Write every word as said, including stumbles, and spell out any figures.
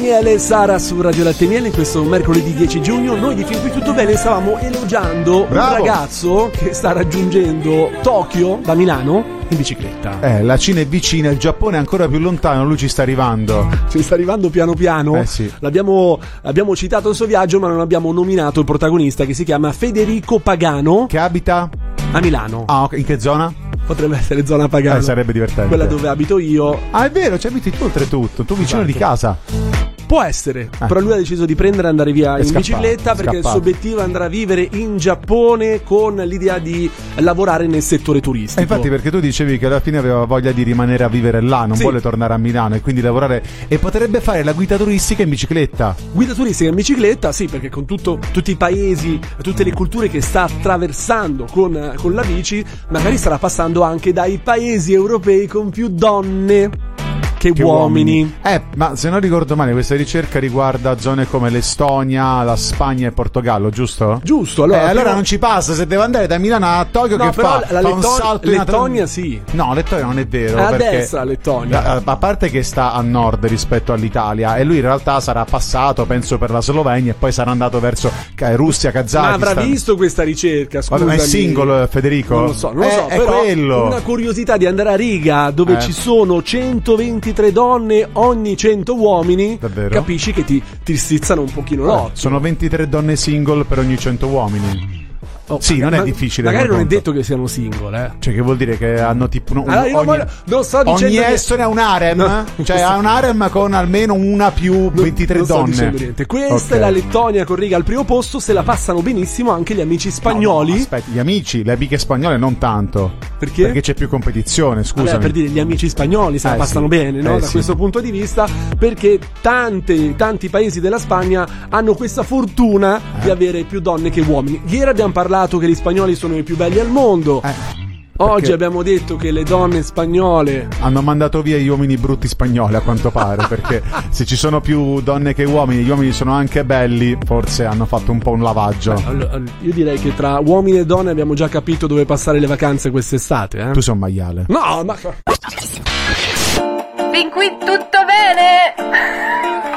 Daniele e Sara su Radio Latte e Miele in questo mercoledì dieci giugno. Noi di Fin Qui Tutto Bene stavamo elogiando Bravo. un ragazzo che sta raggiungendo Tokyo da Milano in bicicletta. Eh, la Cina è vicina, il Giappone è ancora più lontano, lui ci sta arrivando. Ci sta arrivando piano piano. Eh sì. L'abbiamo, abbiamo citato il suo viaggio, ma non abbiamo nominato il protagonista, che si chiama Federico Pagano. Che abita a Milano. Ah, ok. In che zona? Potrebbe essere zona Pagano. Eh, sarebbe divertente. Quella dove abito io. Ah, è vero, ci abiti tu oltretutto, tu vicino Esatto. di casa. Può essere, Ah. però lui ha deciso di prendere e andare via È in scappato, bicicletta perché il scappato. suo obiettivo è andare a vivere in Giappone con l'idea di lavorare nel settore turistico. E infatti, perché tu dicevi che alla fine aveva voglia di rimanere a vivere là, non Sì. vuole tornare a Milano e quindi lavorare, e potrebbe fare la guida turistica in bicicletta. Guida turistica in bicicletta, sì, perché con tutto, tutti i paesi, tutte le culture che sta attraversando con, con la bici, magari starà passando anche dai paesi europei con più donne che, Che uomini. Eh, ma se non ricordo male, questa ricerca riguarda zone come l'Estonia, la Spagna e Portogallo, giusto? Giusto, allora, Eh, allora però- non ci passa, se deve andare da Milano a Tokyo, No, che però fa? la Fa un Letton- salto in una- Lettonia sì. No, Lettonia non è vero. È a perché- destra Lettonia. A, a parte che sta a nord rispetto all'Italia, e lui in realtà sarà passato, penso, per la Slovenia e poi sarà andato verso eh, Russia, Ma Kazakistan. avrà visto questa ricerca, Vabbè, scusami. ma è single, Federico? Non lo so, non lo Eh, so, è però quello. una curiosità di andare a Riga dove Eh. ci sono centoventitré donne ogni cento uomini, Davvero? capisci che ti, ti stizzano un pochino l'occhio. Sono ventitré donne single per ogni cento uomini. Oh, Sì, non è ma- difficile, Magari come non è conto. detto che siano single, eh. Cioè, che vuol dire che hanno tipo un, Allora, io non ogni, voglio- non sto dicendo ogni che- essere ha un harem? No. Cioè ha un harem con almeno una più ventitré non sto donne. dicendo niente. Questa Ok. è la Lettonia con Riga al primo posto, se la passano benissimo anche gli amici spagnoli. No, no, aspetta, gli amici, le amiche spagnole non tanto. Perché? Perché c'è più competizione, scusami. Vabbè, per dire gli amici spagnoli se la Eh, passano sì. bene, no? Eh, da sì. questo punto di vista, perché tante, tanti paesi della Spagna hanno questa fortuna di avere più donne che uomini. Ieri abbiamo parlato che gli spagnoli sono i più belli al mondo. Eh, Oggi perché abbiamo detto che le donne spagnole. hanno mandato via gli uomini brutti spagnoli, a quanto pare. Perché se ci sono più donne che uomini, gli uomini sono anche belli, forse hanno fatto un po' un lavaggio. Allora, io direi che tra uomini e donne abbiamo già capito dove passare le vacanze quest'estate. Eh? Tu sei un maiale. No, ma. Fin qui tutto bene?